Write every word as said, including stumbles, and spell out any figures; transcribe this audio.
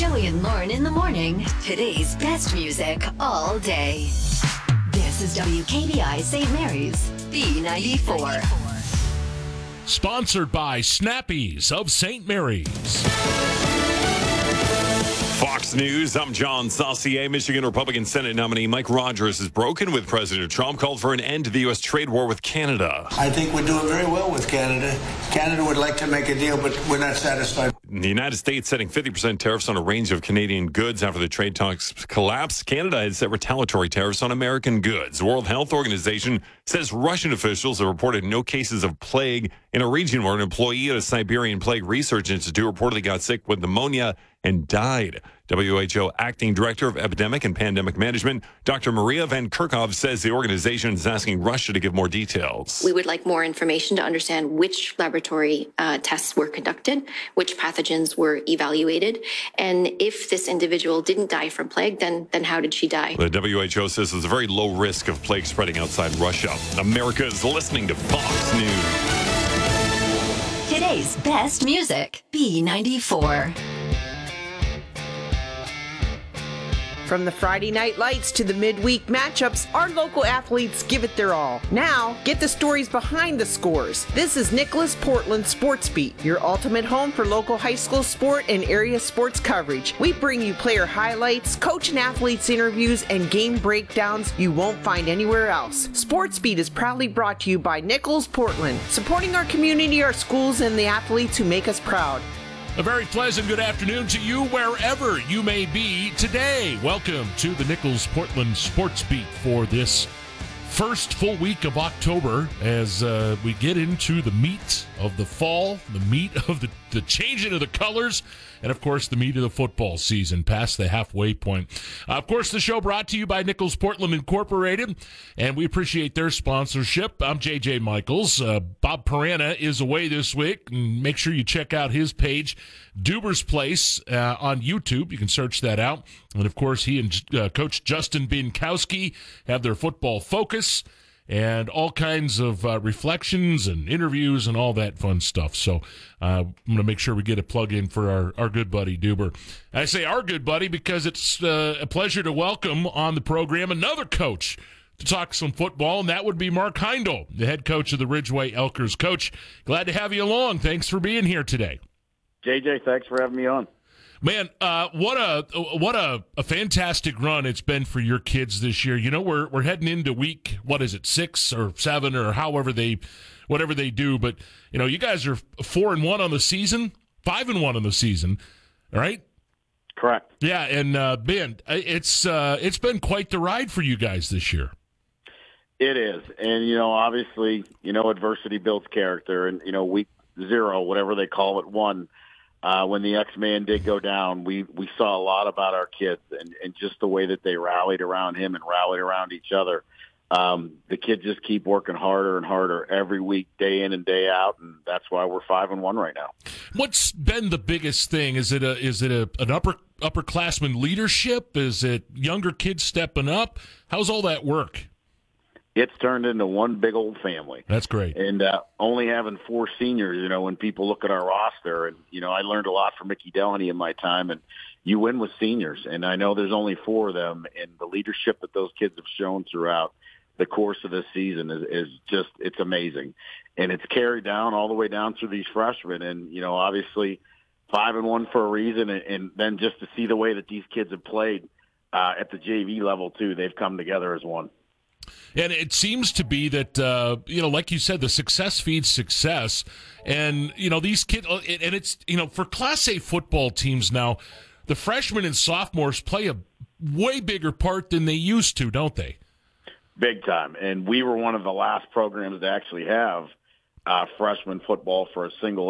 Joey and Lauren in the morning. Today's best music all day. This is W K B I Saint Mary's, B ninety-four. Sponsored by Snappies of Saint Mary's. Fox News, I'm John Saucier. Michigan Republican Senate nominee Mike Rogers has broken with President Trump, called for an end to the U S trade war with Canada. I think we're doing very well with Canada. Canada would like to make a deal, but we're not satisfied. The United States setting fifty percent tariffs on a range of Canadian goods after the trade talks collapsed. Canada has set retaliatory tariffs on American goods. The World Health Organization says Russian officials have reported no cases of plague in a region where an employee at a Siberian Plague Research Institute reportedly got sick with pneumonia and died. W H O Acting Director of Epidemic and Pandemic Management, Doctor Maria Van Kerkhove, says the organization is asking Russia to give more details. We would like more information to understand which laboratory uh, tests were conducted, which pathogens were evaluated, and if this individual didn't die from plague, then, then how did she die? The W H O says there's a very low risk of plague spreading outside Russia. America is listening to Fox News. Today's best music, B ninety-four. From the Friday night lights to the midweek matchups, our local athletes give it their all. Now, get the stories behind the scores. This is Nicholas Portland Sports Beat, your ultimate home for local high school sport and area sports coverage. We bring you player highlights, coach and athletes interviews, and game breakdowns you won't find anywhere else. Sports Beat is proudly brought to you by Nichols Portland, supporting our community, our schools, and the athletes who make us proud. A very pleasant good afternoon to you wherever you may be today. Welcome to the Nichols Portland Sports Beat for this first full week of October as uh, we get into the meat of the fall, the meat of the, the changing of the colors, and, of course, the meat of the football season past the halfway point. Uh, of course, the show brought to you by Nichols Portland Incorporated, and we appreciate their sponsorship. I'm J J Michaels. Uh, Bob Perana is away this week, and make sure you check out his page, Duber's Place, uh, on YouTube. You can search that out. And, of course, he and uh, Coach Justin Binkowski have their football focus and all kinds of uh, reflections and interviews and all that fun stuff. So uh, I'm going to make sure we get a plug in for our, our good buddy Duber. I say our good buddy because it's uh, a pleasure to welcome on the program another coach to talk some football, and that would be Mark Heindel, the head coach of the Ridgeway Elkers. Coach, glad to have you along. Thanks for being here today. J J, thanks for having me on. Man, uh, what a what a, a fantastic run it's been for your kids this year. You know, we're we're heading into week, what is it, six or seven or however they, whatever they do. But you know, you guys are four and one on the season, five and one on the season, right? Correct. Yeah, and uh, Ben, it's uh, it's been quite the ride for you guys this year. It is, and you know, obviously, you know, adversity builds character, and you know, week zero, whatever they call it, one. Uh, when the X-Man did go down, we, we saw a lot about our kids and, and just the way that they rallied around him and rallied around each other. Um, the kids just keep working harder and harder every week, day in and day out, and that's why we're five and one right now. What's been the biggest thing? Is it a is it a, an upper upperclassman leadership? Is it younger kids stepping up? How's all that work? It's turned into one big old family. That's great. And uh, only having four seniors, you know, when people look at our roster, and, you know, I learned a lot from Mickey Delaney in my time, and you win with seniors. And I know there's only four of them, and the leadership that those kids have shown throughout the course of this season is, is just, it's amazing. And it's carried down all the way down through these freshmen. And, you know, obviously five and one for a reason. And, and then just to see the way that these kids have played uh, at the J V level, too, they've come together as one. And it seems to be that, uh, you know, like you said, the success feeds success. And, you know, these kids, and it's, you know, for Class A football teams now, the freshmen and sophomores play a way bigger part than they used to, don't they? Big time. And we were one of the last programs to actually have uh, freshman football for a single